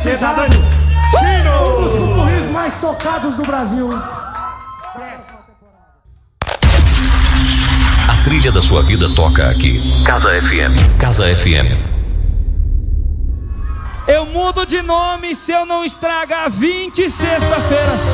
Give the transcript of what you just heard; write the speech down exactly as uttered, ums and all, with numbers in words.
batizado Dani. Tino! um dos popurris mais tocados do Brasil. A trilha da sua vida toca aqui. Casa F M. Casa F M. Eu mudo de nome se eu não estragar vinte sexta-feira.